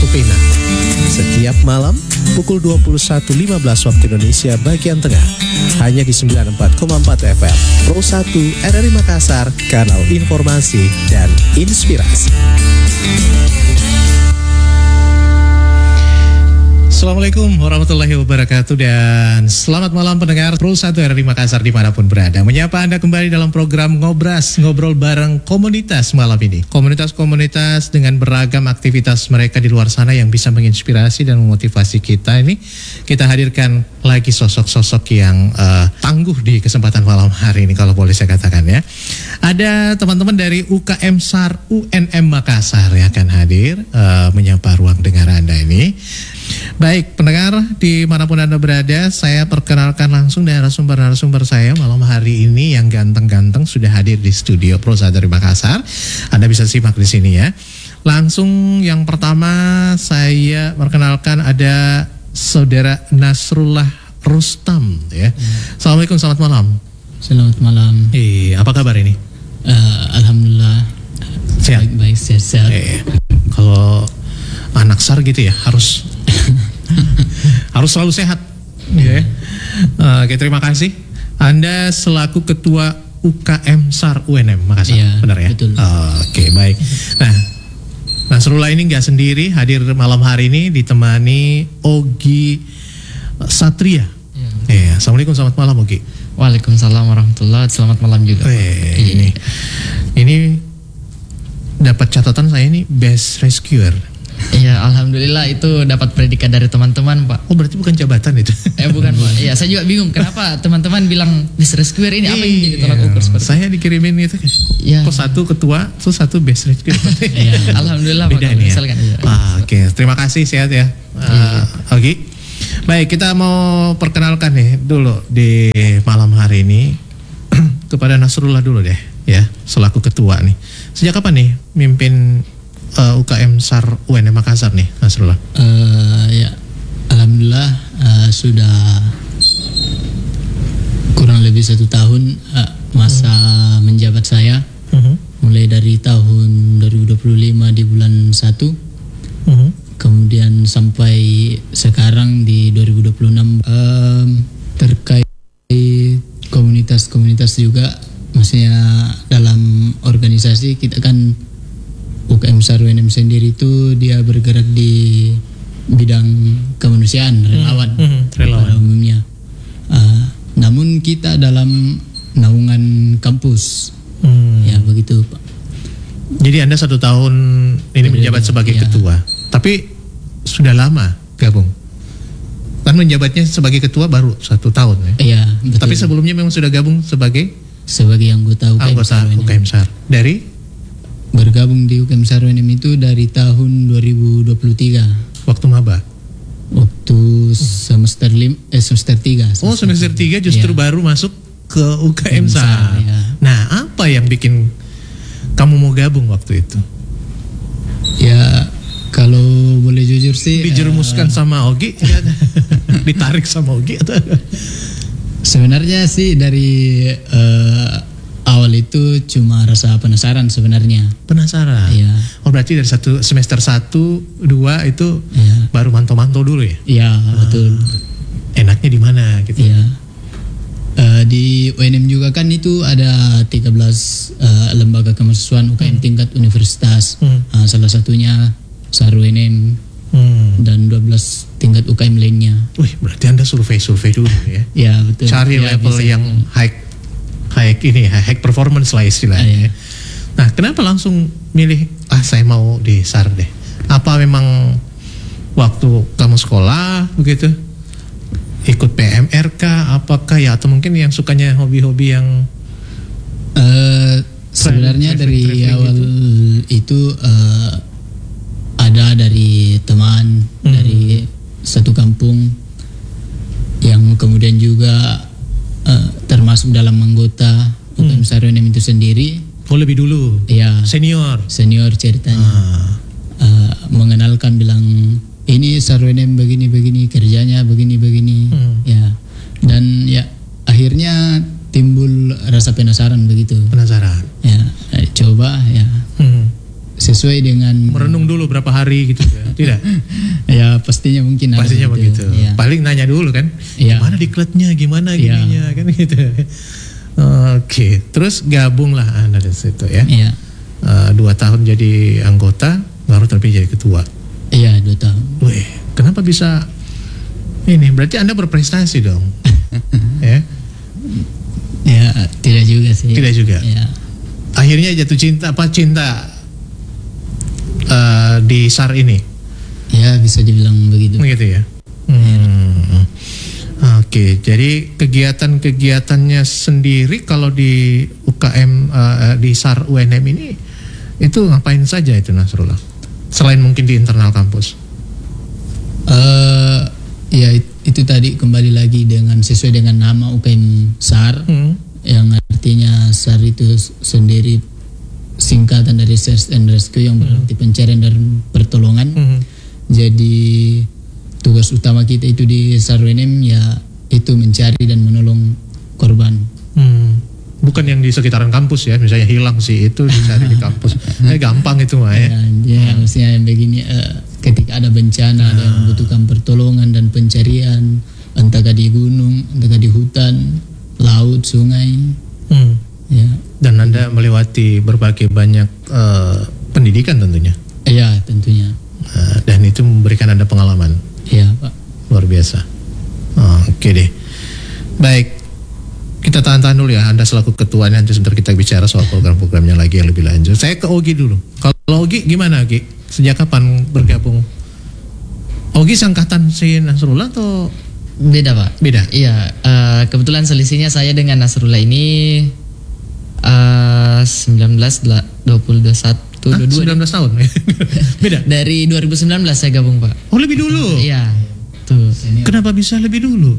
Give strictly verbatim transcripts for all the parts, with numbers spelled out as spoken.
satu pena. Setiap malam pukul dua puluh satu lima belas waktu Indonesia bagian tengah. Hanya di sembilan puluh empat koma empat F M Pro satu R R I Makassar, kanal informasi dan inspirasi. Assalamualaikum warahmatullahi wabarakatuh dan selamat malam pendengar Pro satu R R I Makassar dimanapun berada. Menyapa Anda kembali dalam program Ngobras, ngobrol bareng komunitas malam ini. Komunitas-komunitas dengan beragam aktivitas mereka di luar sana yang bisa menginspirasi dan memotivasi kita ini. Kita hadirkan lagi sosok-sosok yang uh, tangguh di kesempatan malam hari ini kalau boleh saya katakan ya. Ada teman-teman dari U K M S A R U N M Makassar yang akan hadir uh, menyapa ruang dengar Anda ini. Baik pendengar dimanapun Anda berada, saya perkenalkan langsung narasumber-narasumber saya malam hari ini yang ganteng-ganteng sudah hadir di studio Pro satu dari Makassar. Anda bisa simak di sini ya. Langsung yang pertama saya perkenalkan ada Saudara Nasrullah Rustam ya. Hmm. Assalamualaikum, selamat malam. Selamat malam. Eh, apa kabar ini? Uh, Alhamdulillah sehat. Baik-baik, sehat-sehat. Eh, kalau anak S A R gitu ya harus harus selalu sehat. Ya. Uh, Oke, terima kasih. Anda selaku Ketua U K M S A R U N M Makassar, ya, benar ya? Betul. Uh, Oke, baik. Nah, Nasrullah ini nggak sendiri, hadir malam hari ini ditemani Ogi Satria. Ya. Ya, Assalamualaikum, selamat malam Ogi. Waalaikumsalam warahmatullahi wabarakatuh. Selamat malam juga. Eh, ini, ini dapat catatan saya ini best rescuer. Iya, alhamdulillah itu dapat predikat dari teman-teman, Pak. Oh, berarti bukan jabatan itu? Eh, bukan, Pak. Iya, saya juga bingung kenapa teman-teman bilang best rescuer ini apa yang jadi tolak ukur seperti saya dikirimin itu. Ya. Kok satu ketua, terus satu best rescuer. Iya, alhamdulillah Beda Pak. Ini ya. Misalkan, iya. Ah, oke, okay. Terima kasih, sehat ya. Uh, iya. Oke. Okay. Baik, kita mau perkenalkan nih dulu di malam hari ini kepada Nasrullah dulu deh, ya, selaku ketua nih. Sejak kapan nih mimpin Uh, U K M S A R U N M Makassar nih, Nasrullah? Uh, ya, alhamdulillah uh, sudah kurang lebih satu tahun uh, masa uh-huh. menjabat saya, uh-huh. mulai dari tahun dua ribu dua puluh lima di bulan satu, uh-huh. kemudian sampai sekarang di dua ribu dua puluh enam. Um, terkait komunitas-komunitas juga, maksudnya dalam organisasi kita kan U K M S A R U N M sendiri itu dia bergerak di bidang kemanusiaan, relawan, hmm, hmm, relawan. Pada umumnya. Uh, namun kita dalam naungan kampus, hmm. ya begitu Pak. Jadi Anda satu tahun ini Jadi, menjabat sebagai ya. ketua, tapi sudah lama gabung. Kan menjabatnya sebagai ketua baru satu tahun ya? Iya. Betul. Tapi sebelumnya memang sudah gabung sebagai sebagai anggota U K M S A R U K M S A R dari bergabung di U K M S A R U N M itu dari tahun dua ribu dua puluh tiga. Waktu maba? Waktu semester lim, eh semester tiga. Semester oh semester tiga justru ya. Baru masuk ke U K M S A R. Ya. Nah, apa yang bikin kamu mau gabung waktu itu? Ya, kalau boleh jujur sih dijerumuskan uh, sama Ogi, ditarik sama Ogi atau? Sebenarnya sih dari uh, awal itu cuma rasa penasaran sebenarnya. Penasaran? Iya. Oh berarti dari satu semester satu, dua itu ya. Baru mantau-mantau dulu ya? Iya ah, betul. Enaknya di mana gitu? Iya. Uh, di U N M juga kan itu ada tiga belas uh, lembaga kemahasiswaan U K M hmm. tingkat universitas. Hmm. Uh, salah satunya S A R U N M hmm. dan dua belas tingkat U K M lainnya. Wih berarti Anda survei-survei dulu ya? Iya betul. Cari ya, level yang betul. high high ini high performance lah istilahnya. Ah, iya. Nah, kenapa langsung milih ah saya mau di S A R deh? Apa memang waktu kamu sekolah begitu? Ikut P M R kah? Apakah ya atau mungkin yang sukanya hobi-hobi yang uh, sebenarnya dari awal itu, itu uh, ada dari teman hmm. dari satu kampung yang kemudian juga uh, termasuk dalam anggota U K M S A R U N M itu sendiri. Oh lebih dulu? Ya. Senior? Senior ceritanya. Ah. Uh, mengenalkan bilang ini S A R U N M begini-begini kerjanya begini-begini. Hmm. Ya. Dan ya akhirnya timbul rasa penasaran begitu. Penasaran? Ya. Coba ya. Hmm. sesuai dengan merenung dulu berapa hari gitu ya? Tidak? Ya pastinya mungkin ada Pastinya gitu. begitu. Ya. Paling nanya dulu kan, Ya. gimana diklatnya, gimana Ya. gininya kan gitu. Oke, terus gabunglah Anda di situ ya. Iya. Uh, dua tahun jadi anggota, baru terpilih jadi ketua. Iya, dua tahun. Wih, kenapa bisa ini? Berarti Anda berprestasi dong. Ya? Ya, tidak juga sih. Tidak juga. Ya. Akhirnya jatuh cinta apa cinta uh, di S A R ini. Ya, bisa dibilang begitu. Begitu ya. Hmm. Oke, jadi kegiatan-kegiatannya sendiri kalau di U K M uh, di S A R U N M ini itu ngapain saja itu Nasrullah? Selain mungkin di internal kampus. Eh, ya it- itu tadi kembali lagi dengan sesuai dengan nama U K M S A R, Hmm. yang artinya S A R itu s- sendiri singkatan dari Search and Rescue yang berarti pencarian dan pertolongan. Hmm. Jadi tugas utama kita itu di S A R U N M ya itu mencari dan menolong korban. Hmm. Bukan yang di sekitaran kampus ya, misalnya hilang sih itu dicari di kampus. Eh, gampang itu mah ya. Ya, ya maksudnya yang begini eh, ketika ada bencana ada yang membutuhkan pertolongan dan pencarian, entahkah di gunung, entahkah di hutan, laut, sungai, Hmm. ya. Dan Anda melewati berbagai banyak eh, pendidikan tentunya. Ya, tentunya. Nah, dan itu memberikan Anda pengalaman Ya, Pak. luar biasa. Oh, Oke deh. Baik, kita tahan-tahan dulu ya. Anda selaku ketuanya, nanti sebentar kita bicara soal program-programnya lagi yang lebih lanjut. Saya ke Ogi dulu. Kalau Ogi gimana Ogi? Sejak kapan bergabung? Ogi sangkatan si Nasrullah atau Beda Pak. beda? Iya, eh, kebetulan selisihnya saya dengan Nasrullah ini eh, sembilan belas, dua puluh, dua puluh satu, Hah? dua puluh dua. sembilan belas tahun? Beda? Dari dua ribu sembilan belas saya gabung Pak. Oh lebih dulu? Iya, tuh. Kenapa bisa lebih dulu?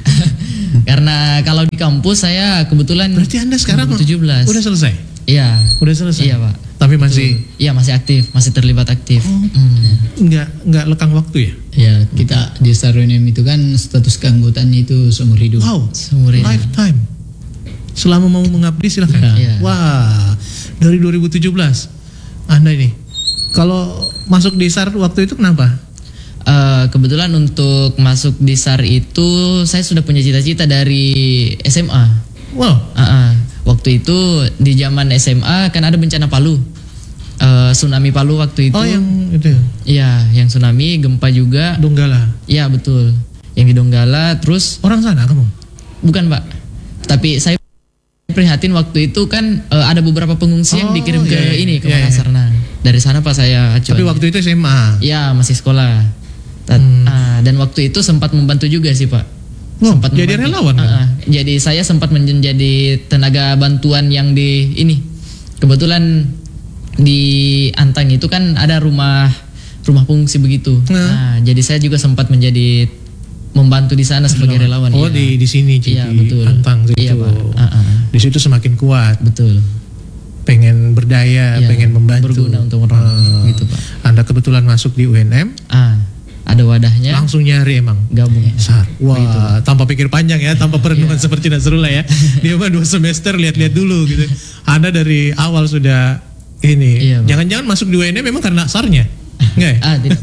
Karena kalau di kampus saya kebetulan Berarti Anda sekarang dua ribu tujuh belas. udah selesai? Iya. Udah selesai? Iya Pak. Tapi masih Iya masih aktif, masih terlibat aktif. Oh. Hmm. nggak nggak lekang waktu ya? Ya, kita di S A R U N M itu kan status keanggotaannya itu seumur hidup. Wow, Seumur hidup. lifetime. Selama mau mengabdi silahkan. Iya. Wah, dari dua ribu tujuh belas Anda ini. Kalau masuk di S A R waktu itu kenapa? Eh, kebetulan untuk masuk di S A R itu saya sudah punya cita-cita dari S M A. Wow, Ah, ah. Waktu itu di zaman S M A kan ada bencana Palu, Eh, tsunami Palu waktu itu. oh yang itu Iya, yang tsunami, gempa juga. Donggala. Iya betul. Yang di Donggala, terus Orang sana kamu? bukan Pak. Tapi saya prihatin waktu itu kan eh, ada beberapa pengungsi yang Oh, dikirim ke iya, iya. ini ke Iya, iya. Makassar. Nah, dari sana Pak saya acuan. Tapi waktu itu S M A. Iya masih sekolah. Tat- Hmm. ah, dan waktu itu sempat membantu juga sih Pak. Wow, Sempat jadi membantu. relawan kan? Ah, ah. Jadi saya sempat menjadi tenaga bantuan yang di ini. Kebetulan di Antang itu kan ada rumah rumah pengungsi begitu. Nah. Nah, jadi saya juga sempat menjadi membantu di sana sebagai relawan. Oh iya. di di sini Iya, di betul. Antang situ. Iya, Pak. Ah, ah. Di situ semakin kuat. Betul. Pengen berdaya, Iya, pengen membantu. berguna untuk orang, Ah. gitu, Pak. Anda kebetulan masuk di U N M, Ah, ada wadahnya. langsung nyari emang. Gabung. S A R. Wah, tanpa pikir panjang ya, tanpa perenungan seperti Nasrullah ya. Dia mah dua semester lihat-lihat dulu gitu. Anda dari awal sudah ini. Iya, Pak. Jangan-jangan masuk di U N M memang karena S A R-nya. Enggak ya? Ah, tidak.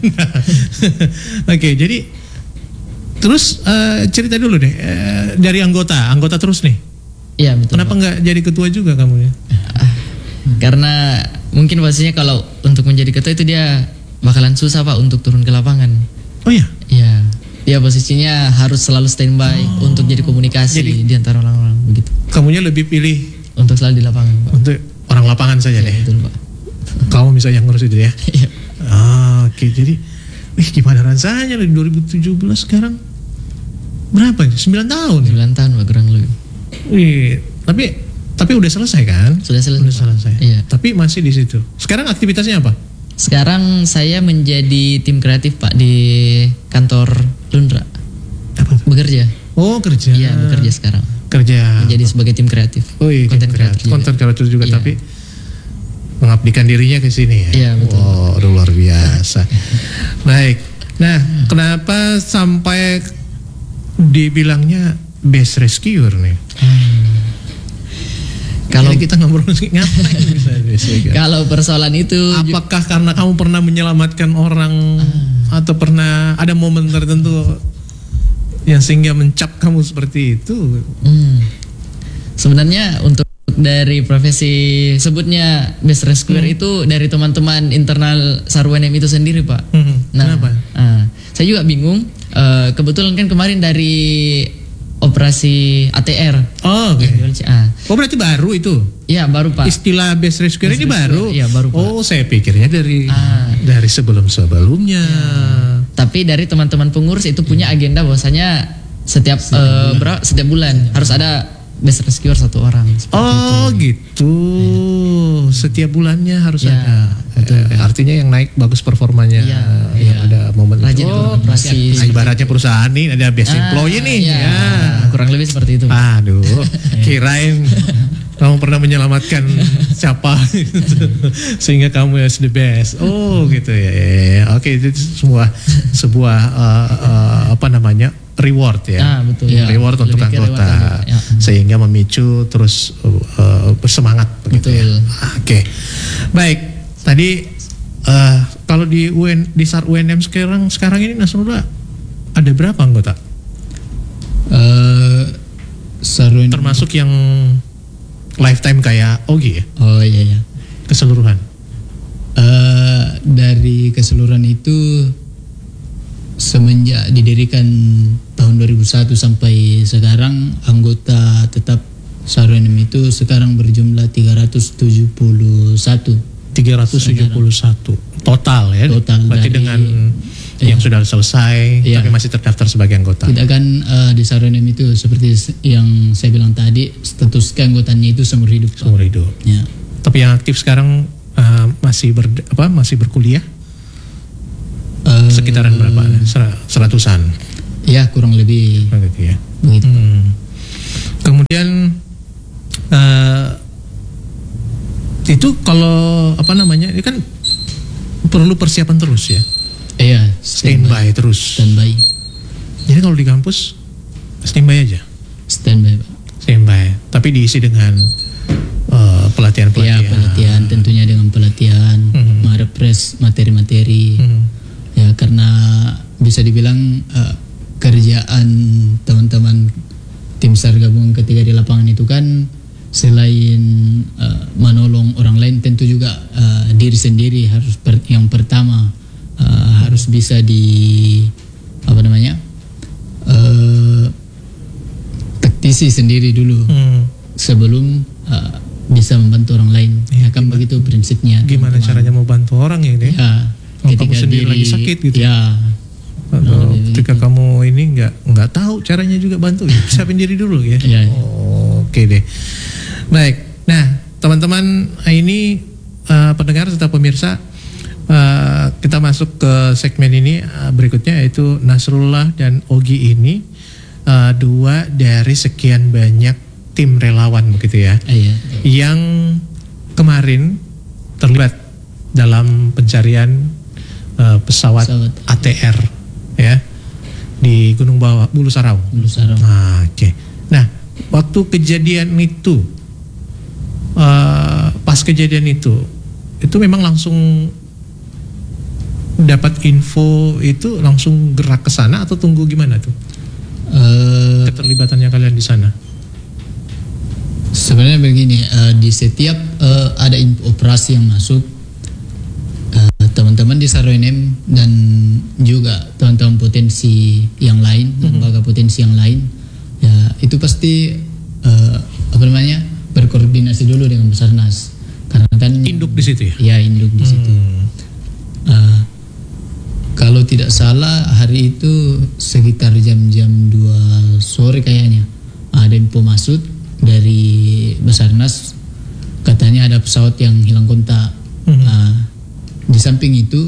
Oke, jadi terus eh, cerita dulu deh eh, dari anggota, anggota terus nih. Iya, betul. Kenapa Pak. nggak jadi ketua juga kamu ya? Karena mungkin pastinya kalau untuk menjadi ketua itu dia bakalan susah Pak untuk turun ke lapangan. Oh iya. Iya. Dia posisinya harus selalu standby untuk jadi komunikasi Jadi- di antara orang-orang begitu. Kamunya lebih pilih Untuk selalu di lapangan Pak. untuk orang lapangan saja Iya, deh. betul Pak. Kamu misalnya yang ngurus itu ya. Iya. Ah, Oke, jadi wih gimana rasanya dari dua ribu tujuh belas sekarang berapa? sembilan tahun. ya? sembilan tahun Pak kurang lebih. Wih, tapi tapi udah selesai kan? Sudah selesai. Udah Pak. selesai. Iya. Tapi masih di situ. Sekarang aktivitasnya apa? Sekarang saya menjadi tim kreatif Pak di kantor Lundra. Apa? Bekerja. Oh, kerja. Iya, bekerja sekarang. Kerja. Menjadi sebagai tim kreatif. Oh iya, Content kreatif. creator juga. Content creator juga, Iya. tapi mengabdikan dirinya ke sini ya. Iya, betul. Oh, udah luar biasa. Baik. Nah, kenapa sampai dibilangnya best rescuer nih? Kalau Ngapain kita ngobrol? Ngapain bisa basic? Kalau persoalan itu Apakah karena kamu pernah menyelamatkan orang Ah. atau pernah ada momen tertentu yang sehingga mencap kamu seperti itu? Hmm. Sebenarnya untuk dari profesi sebutnya best rescuer Hmm. itu dari teman-teman internal SAR U N M itu sendiri, Pak. Hmm, Nah, kenapa? ah, saya juga bingung. Eh, kebetulan kan kemarin dari operasi A T R. Oh, oke. Ah, Oh, berarti baru itu? ya baru, Pak. Istilah best rescuer Best ini rescuer, baru? iya, baru, Pak. Oh, saya pikirnya dari Ah. dari sebelum-sebelumnya. Tapi dari teman-teman pengurus itu punya agenda bahwasanya setiap eh, berapa setiap bulan harus ada best rescuer satu orang. Seperti Oh, itu. gitu. Setiap bulannya harus Ya, ada. betul. Eh, artinya yang naik bagus performanya. Iya, yang iya. ada momen Rajin itu. ikut operasi. Nah, ibaratnya perusahaan nih ada best Ah, employee nih. iya. Ya. Kurang lebih seperti itu. Aduh, kirain kamu pernah menyelamatkan siapa gitu. Sehingga kamu ya the best. Oh, gitu ya. Ya, ya. Oke, itu semua sebuah uh, uh, apa namanya? Reward ya. Ah, betul. Ya, Ya, reward untuk lebih ke reward anggota. aja. Ya. Sehingga memicu terus uh, bersemangat begitu ya. Betul. Oke. Baik. Tadi uh, kalau di U N di SAR U N M sekarang sekarang ini Nasrullah ada berapa anggota? Eh, SAR U N M. Termasuk yang lifetime kayak Ogi ya, Oh iya ya. keseluruhan. Eh, dari keseluruhan itu semenjak didirikan tahun dua ribu satu sampai sekarang anggota tetap SAR U N M itu sekarang berjumlah tiga ratus tujuh puluh satu. tiga ratus tujuh puluh satu total ya. Total Berarti dari- dengan iya. yang sudah selesai Iya. tapi masih terdaftar sebagai anggota. Kita kan eh, di SAR U N M itu seperti s- yang saya bilang tadi, status keanggotaannya itu seumur hidup, Pak. Seumur hidup. Ya. Tapi yang aktif sekarang uh, masih ber, apa masih berkuliah Eh, sekitaran berapa? Ser- Seratusan Ya kurang lebih gitu ya. begitu. Hmm. Kemudian uh, itu kalau apa namanya ini kan perlu persiapan terus ya, Iya, standby terus. Standby. Jadi kalau di kampus standby aja, Standby, Pak. standby. Tapi diisi dengan uh, pelatihan-pelatihan. Ya, pelatihan tentunya dengan pelatihan, Mhm. merepres materi-materi. Hmm. Ya, karena bisa dibilang eh, kerjaan teman-teman tim SAR gabungan ketiga di lapangan itu kan selain eh, menolong orang lain, tentu juga eh, diri sendiri harus per- yang pertama eh, harus bisa di apa namanya eh, taktisi sendiri dulu Hmm. sebelum eh, bisa membantu orang lain. Ya, Ya, kan begitu prinsipnya. Gimana teman-teman. caranya mau bantu orang ya ini? Ya, Oh, kamu sendiri lagi sakit gitu? Ya, Atau Oh, ketika kamu ini nggak nggak tahu caranya juga bantu, ya, siapin diri dulu ya. Iya, iya. Oh, oke deh. Baik. Nah, teman-teman ini uh, pendengar serta pemirsa, uh, kita masuk ke segmen ini uh, berikutnya yaitu Nasrullah dan Ogi ini uh, dua dari sekian banyak tim relawan begitu ya, iya. yang kemarin terlibat dalam pencarian uh, pesawat, Pesawat. A T R ya di Gunung Bawah Bulu Sarau. Bulu Sarau. Nah, oke. Nah, waktu kejadian itu, uh, pas kejadian itu, itu memang langsung dapat info itu langsung gerak ke sana atau tunggu gimana tuh Eh, keterlibatannya kalian di sana? sebenarnya begini, eh, di setiap eh, ada in- operasi yang masuk, eh, teman-teman di SAR U N M dan juga teman-teman potensi yang lain, lembaga potensi yang lain, ya itu pasti eh, apa namanya berkoordinasi dulu dengan Basarnas, karena kan Induk di situ ya? ya induk di situ. Hmm. Uh, kalau tidak salah hari itu sekitar jam-jam dua sore kayaknya ada info masuk dari Basarnas, katanya ada pesawat yang hilang kontak. Mhm. Uh, di samping itu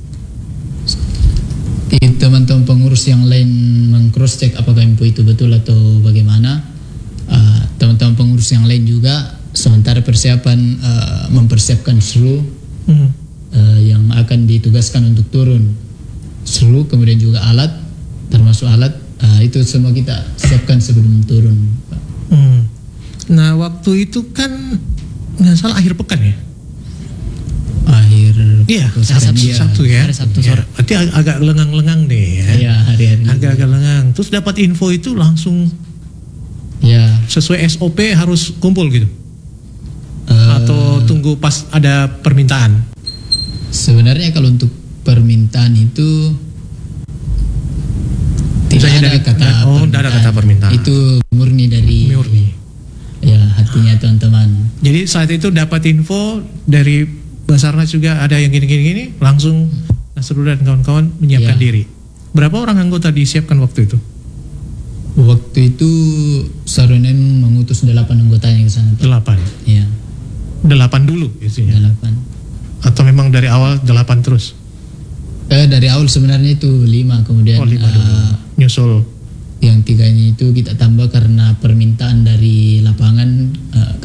i- teman-teman pengurus yang lain meng-cross check apakah info itu betul atau bagaimana. Uh, teman-teman pengurus yang lain juga sementara persiapan uh, mempersiapkan seluruh Hmm. eh, yang akan ditugaskan untuk turun, seluruh kemudian juga alat, termasuk alat eh, itu semua kita siapkan sebelum turun, Pak. Hmm. Nah, waktu itu kan nggak salah akhir pekan ya. Akhir Iya, pekan, Sabtu, iya. Sabtu ya. Hari Sabtu Ya, sore. berarti ag- agak lengang-lengang deh ya. Iya, hari-hari. Agak-agak lengang. Terus dapat info itu langsung Ya. sesuai S O P harus kumpul gitu. eh, Atau tunggu pas ada permintaan. Sebenarnya kalau untuk permintaan itu tidak Misalnya ada dari- kata oh, tidak ada kata permintaan. Itu murni dari Murni. ya hatinya teman-teman. Jadi saat itu dapat info dari Basarnas juga ada yang gini-gini, langsung Nasrullah dan kawan-kawan menyiapkan Ya. diri. Berapa orang anggota disiapkan waktu itu? Waktu itu Sarunen mengutus delapan anggotanya ke sana. Pak. Delapan. Ya, Delapan dulu isinya. delapan. Atau memang dari awal delapan terus? Eh, dari awal sebenarnya itu lima, kemudian Oh lima dulu. eh, Nyusul. yang tiganya itu kita tambah karena permintaan dari lapangan, eh,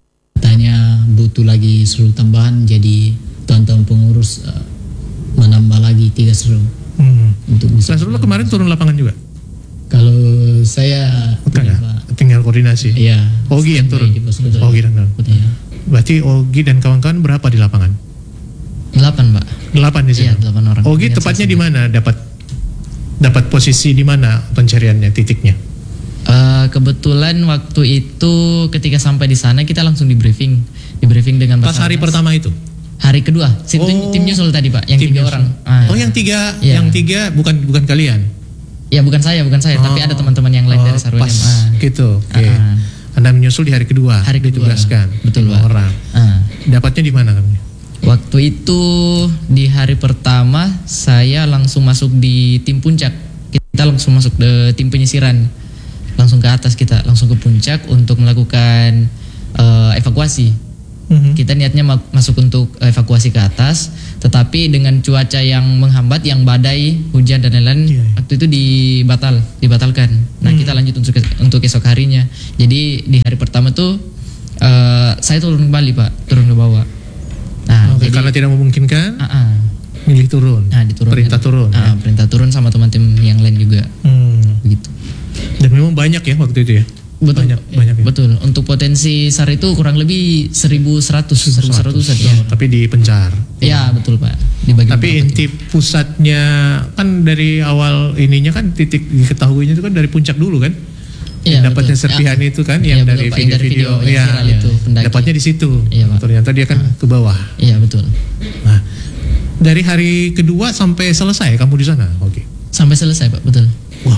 katanya butuh lagi seru tambahan, jadi tuan-tuan pengurus eh, menambah lagi tiga seru Hmm. untuk bisa. Nasrullah kemarin turun lapangan juga? Kalau saya Bukan ya? tidak, Pak. Tinggal koordinasi. Iya. Ogi yang turun? Di pos betul. Ogi dan kawan. Iya. Berarti Ogi dan kawan-kawan berapa di lapangan? Delapan, Pak. Delapan di sini. Iya, delapan orang. Ogi Dengan tepatnya saya di mana? Dapat dapat posisi di mana pencariannya, titiknya? Eh, kebetulan waktu itu ketika sampai di sana kita langsung di briefing, di briefing dengan Pas hari Basarnas. pertama itu? Hari kedua, tim, Oh. tim nyusul tadi Pak, yang Tim tiga nyusul. orang. Ah, Oh yang tiga, Iya. yang tiga bukan bukan kalian? Ya bukan saya, bukan saya, tapi Oh. ada teman-teman yang lain Oh, dari Sarwenem. pas Ah. gitu. Oke. Ah. Anda menyusul di hari kedua. Hari kedua. ditugaskan. Betul, lima Pak. orang. Ah. Dapatnya di mana kamu? Waktu itu di hari pertama saya langsung masuk di tim puncak. Kita langsung masuk ke tim penyisiran. Langsung ke atas kita, langsung ke puncak untuk melakukan eh, evakuasi. Mhm. Kita niatnya ma- masuk untuk evakuasi ke atas, tetapi dengan cuaca yang menghambat, yang badai, hujan dan lain-lain, Iya, iya. waktu itu dibatal, dibatalkan. Nah Hmm. kita lanjut untuk untuk esok harinya. Jadi di hari pertama tuh eh, saya turun kembali Pak, turun ke bawah. Nah Oke, jadi karena tidak memungkinkan, ah, ah. milih turun. Nah diturunkan. Perintah turun. Ah, ya? perintah turun sama teman-teman yang lain juga, Hmm. begitu. Dan memang banyak ya waktu itu ya. Betul, Banyak, banyak ya. betul. Untuk potensi SAR itu kurang lebih seribu seratus, seribu seratus ya. Tapi dipencar. Ya betul Pak. Dibagi Tapi beberapa inti pusatnya kan dari awal ininya kan titik diketahuinya itu kan dari puncak dulu kan? Iya, Yang dapatnya betul. serpihan Ya. itu kan Iya, yang betul, dari Pak, yang dari video-video video yang ya, viral itu, pendaki. dapatnya di situ. Iya, Pak. Ternyata dia kan ke bawah. Iya betul. Nah, dari hari kedua sampai selesai kamu di sana. Oke. Sampai selesai Pak, betul. Wow.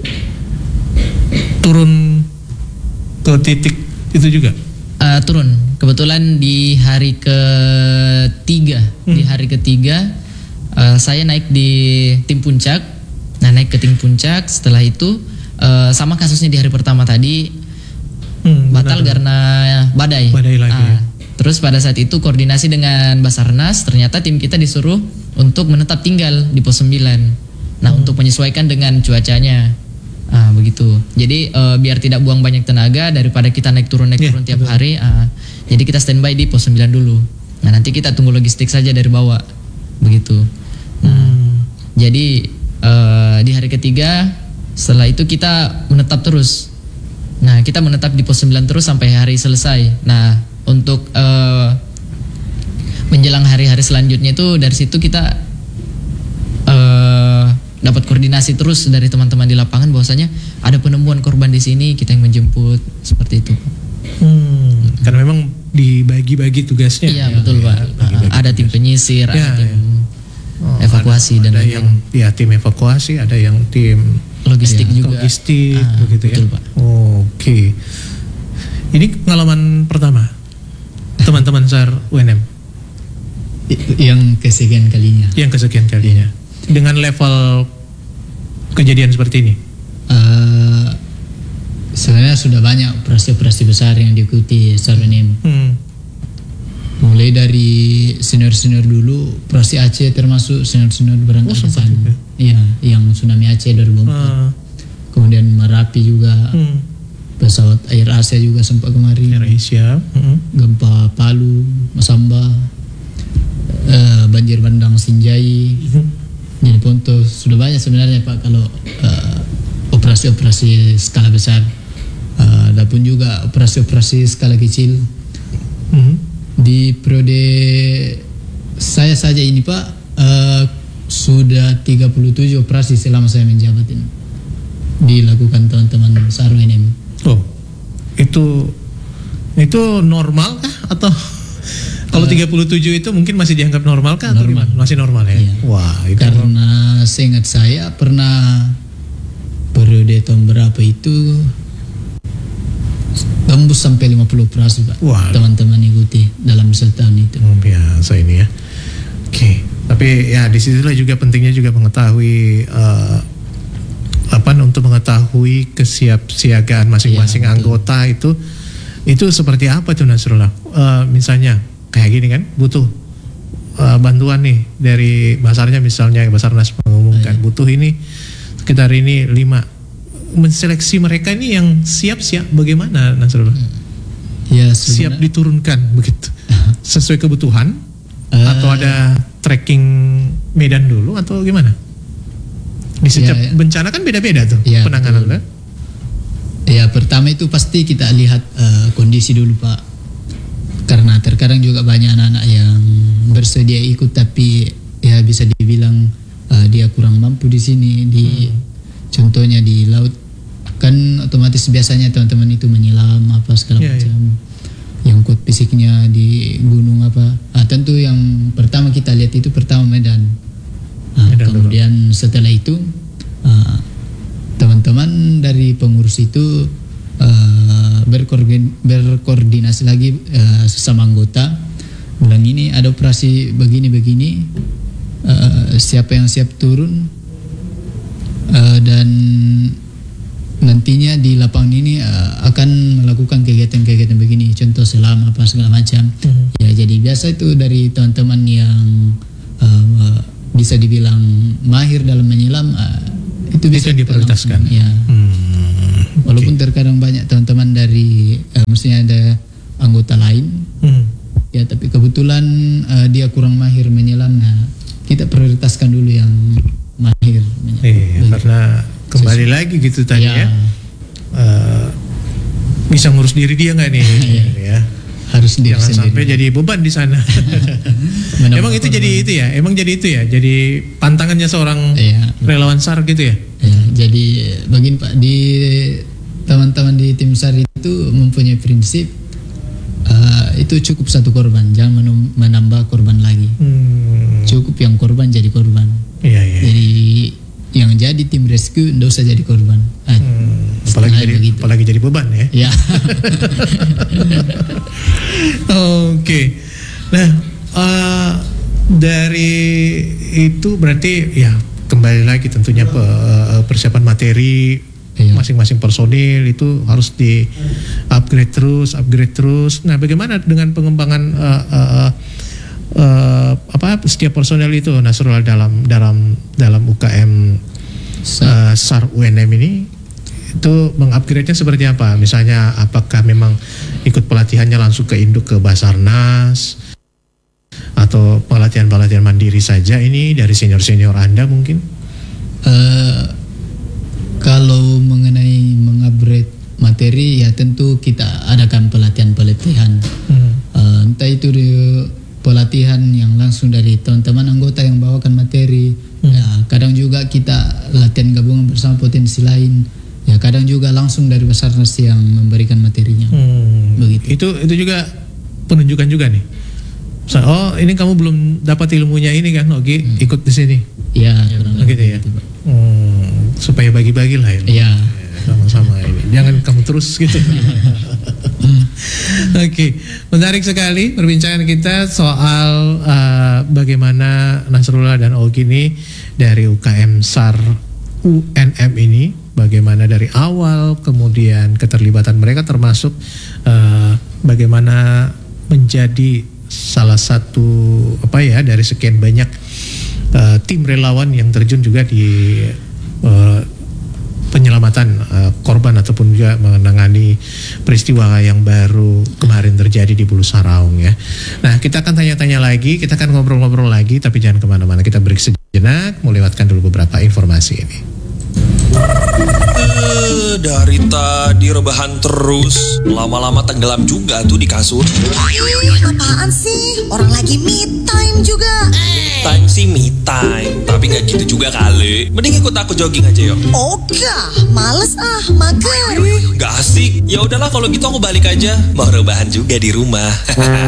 Turun ke titik itu juga. Eh, turun. Kebetulan di hari ketiga, Hmm. di hari ketiga eh, saya naik di tim puncak. Nah naik ke tim puncak. Setelah itu eh, sama kasusnya di hari pertama tadi Hmm, batal benar. karena badai. Badai lagi, Ah, ya. Terus pada saat itu koordinasi dengan Basarnas, ternyata tim kita disuruh untuk menetap tinggal di pos sembilan. Nah Hmm. untuk menyesuaikan dengan cuacanya. Ah, begitu. Jadi eh, biar tidak buang banyak tenaga daripada kita naik turun naik Iya, turun tiap betul. hari. ah, jadi kita standby di pos sembilan dulu. Nah nanti kita tunggu logistik saja dari bawah. Begitu. Nah, Hmm. jadi eh, di hari ketiga setelah itu kita menetap terus. Nah kita menetap di pos sembilan terus sampai hari selesai. Nah untuk eh, menjelang hari-hari selanjutnya itu dari situ kita eh, dapat koordinasi terus dari teman-teman di lapangan bahwasanya ada penemuan korban di sini, kita yang menjemput seperti itu. Hmm, karena memang dibagi-bagi tugasnya. Iya Ya, betul ya, Pak. bagi-bagi Ada tim tugas. penyisir, Ya, ada tim ya. Oh, evakuasi ada, dan ada lain-lain. yang ya tim evakuasi, ada yang tim Logistik ya, juga. logistik Ah, begitu betul, ya. Pak. Oke. Ini pengalaman pertama teman-teman SAR U N M I- Yang kesekian kalinya. yang kesekian kalinya dengan level kejadian seperti ini. Eh, sebenarnya sudah banyak operasi-operasi besar yang diikuti Sarunem. Hmm. Mulai dari senior-senior dulu, operasi Aceh termasuk senior-senior berangkat Oh, ke sempat sana. juga. Iya, yang tsunami Aceh dua ribu empat. Ah, Kemudian Merapi juga, hmm. pesawat Air Asia juga sempat kemarin. Air Asia. Hmm. Gempa Palu, Masamba, eh, banjir bandang Sinjai, Hmm. Jadi Ponto. Sudah banyak sebenarnya Pak kalau eh, operasi-operasi skala besar. Eh, ada pun juga operasi-operasi skala kecil. Hmm. Di periode saya saja ini Pak, uh, sudah tiga puluh tujuh operasi selama saya menjabat ini dilakukan teman-teman S A R W N M. Oh, itu itu normal kah atau kalau tiga puluh tujuh itu mungkin masih dianggap normal kah atau Normal. gimana? Masih normal ya? Iya. Wah, itu Karena seingat saya pernah periode tahun berapa itu tembus sampai lima puluh operasi Pak. Wah. Teman-teman ikuti dalam setahun itu. luar biasa ini ya. Oke, tapi ya disitulah juga pentingnya juga mengetahui eh, apa untuk mengetahui kesiapsiagaan masing-masing Iya, betul. anggota itu itu seperti apa tuh Nasrullah? Eh, misalnya kayak gini kan butuh eh, bantuan nih dari Basarnya misalnya Basarnas mengumumkan Iya. butuh ini sekitar ini lima, menseleksi mereka ini yang siap-siap bagaimana Nasrullah? Ya, Siap sebenarnya- diturunkan begitu sesuai kebutuhan Eh, atau ada tracking medan dulu atau gimana? Di setiap Ya, ya. bencana kan beda-beda tuh Ya, penanganan betul. kan? Ya, pertama itu pasti kita lihat eh, kondisi dulu Pak. Karena terkadang juga banyak anak-anak yang bersedia ikut tapi ya bisa dibilang eh, dia kurang mampu di sini. Di contohnya di laut kan otomatis biasanya teman-teman itu menyelam apa segala Ya, ya. macam. Yang kuat fisiknya di gunung apa. Ah, tentu yang pertama kita lihat itu pertama medan. Ah, Medan dulu. kemudian setelah itu ah, teman-teman dari pengurus itu uh, berkoordin- berkoordinasi lagi uh, sesama anggota, bilang ini ada operasi begini-begini, uh, siapa yang siap turun, uh, dan nantinya di lapangan ini uh, akan melakukan kegiatan-kegiatan begini, contoh selam apa segala macam. Mhm. Ya, jadi biasa itu dari teman-teman yang uh, bisa dibilang mahir dalam menyelam, uh, itu bisa Itu yang kita diprioritaskan. langsung, ya. Hmm, Walaupun terkadang banyak teman-teman dari uh, maksudnya ada anggota lain, hmm. ya, tapi kebetulan uh, dia kurang mahir menyelam, nah kita prioritaskan dulu yang mahir menyelam. Iya, Begitu. karena kembali lagi gitu tadi ya, Ya, eh, bisa ngurus diri dia nggak nih? Iya. Ya. harus diri Jangan sendiri. sampai jadi beban di sana. Menambah Emang itu korban. jadi itu ya, emang jadi itu ya, jadi pantangannya seorang Iya. relawan S A R gitu ya. Ya, jadi begini Pak, di teman-teman di tim S A R itu mempunyai prinsip uh, itu cukup satu korban, jangan menum- menambah korban lagi. Hmm. Cukup yang korban jadi korban. Iya iya. Jadi yang jadi tim rescue tidak usah jadi korban. Ah, Hmm, apalagi setengah jadi begitu. apalagi jadi beban ya. Ya. Oke. Nah, eh, dari itu berarti ya kembali lagi tentunya pe- persiapan materi Iya. masing-masing personil itu harus di upgrade terus, upgrade terus. Nah, bagaimana dengan pengembangan eh, eh, eh, apa setiap personel itu Nasrullah dalam dalam dalam U K M Sa- uh, S A R U N M ini itu mengupgrade-nya seperti apa? Misalnya apakah memang ikut pelatihannya langsung ke induk ke Basarnas atau pelatihan-pelatihan mandiri saja ini dari senior-senior Anda mungkin? Eh, kalau mengenai mengupgrade materi, ya tentu kita adakan pelatihan-pelatihan. Eh, entah itu di pelatihan yang langsung dari teman-teman anggota yang bawakan materi. Ya, kadang juga kita latihan gabungan bersama potensi lain. Ya, kadang juga langsung dari Basarnas yang memberikan materinya. Hmm, Begitu. Itu itu juga penunjukan juga nih. Misal, oh ini kamu belum dapat ilmunya ini kan, Ogi ikut di sini, Ya, kurang oh, lebih gitu ya. begitu, Pak. Hmm, supaya bagi-bagi lah ilmu. Ya. Sama-sama ini. Jangan kamu terus gitu. Oke, menarik sekali perbincangan kita soal uh, bagaimana Nasrullah dan Ogi ini dari U K M S A R U N M ini, bagaimana dari awal kemudian keterlibatan mereka termasuk uh, bagaimana menjadi salah satu apa ya dari sekian banyak uh, tim relawan yang terjun juga di uh, penyelamatan uh, korban ataupun juga menangani peristiwa yang baru kemarin terjadi di Bulu Saraung ya. Nah, kita akan tanya-tanya lagi, kita akan ngobrol-ngobrol lagi, tapi jangan kemana-mana. Kita break sejenak, mau lewatkan dulu beberapa informasi ini. Eh, dari tadi rebahan terus. Lama-lama tenggelam juga tuh di kasur. Ih, apaan sih? Orang lagi me time juga. Time sih me time, tapi nggak gitu juga kali. Mending ikut aku jogging aja yuk. Ogah, males ah, mager. Gak asik. Ya udahlah kalau gitu aku balik aja. Mau rebahan juga di rumah.